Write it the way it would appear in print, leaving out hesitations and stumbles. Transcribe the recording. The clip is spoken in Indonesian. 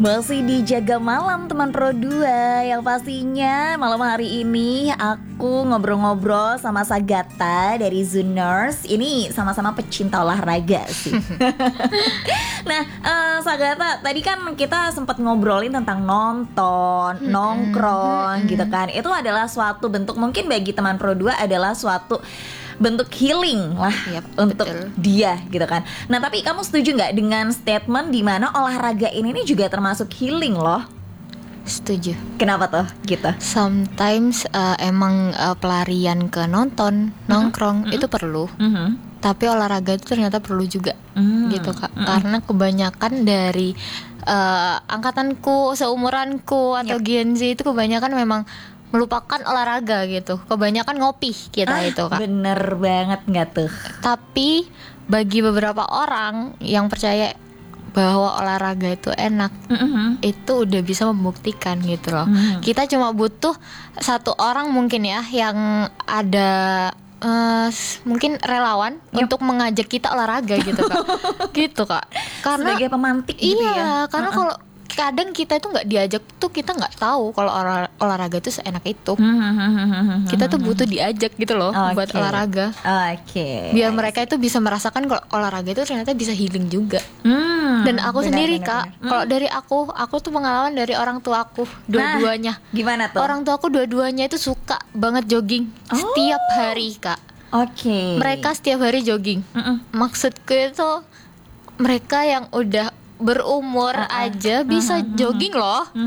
Masih di Jaga Malam teman Pro 2. Yang pastinya malam hari ini aku ngobrol-ngobrol sama Sagatha dari Zooners. Ini sama-sama pecinta olahraga sih. Nah, Sagatha, tadi kan kita sempat ngobrolin tentang nonton, nongkrong gitu kan. Itu adalah suatu bentuk, mungkin bagi teman Pro 2 adalah suatu bentuk healing lah untuk betul. Dia gitu kan. Nah tapi kamu setuju nggak dengan statement di mana olahraga ini juga termasuk healing loh? Setuju. Kenapa tuh gitu? Sometimes emang pelarian ke nonton, nongkrong itu perlu. Tapi olahraga itu ternyata perlu juga gitu Kak. Karena kebanyakan dari angkatanku, seumuranku atau Gen Z itu kebanyakan memang melupakan olahraga gitu. Kebanyakan ngopi kita itu Kak. Bener banget gak tuh? Tapi bagi beberapa orang yang percaya bahwa olahraga itu enak, itu udah bisa membuktikan gitu loh. Kita cuma butuh satu orang mungkin ya yang ada mungkin relawan untuk mengajak kita olahraga gitu Kak. Gitu Kak. Karena sebagai pemantik gitu ya. Karena kalau kadang kita itu nggak diajak tuh kita nggak tahu kalau olahraga itu seenak itu. Kita tuh butuh diajak gitu loh buat olahraga. Biar mereka itu bisa merasakan kalau olahraga itu ternyata bisa healing juga. Dan aku sendiri Kak, kalau dari aku tuh pengalaman dari orang tua aku dua-duanya. Gimana tuh? Orang tua aku dua-duanya itu suka banget jogging setiap hari Kak. Mereka setiap hari jogging. Maksudku itu mereka yang udah berumur aja bisa jogging loh.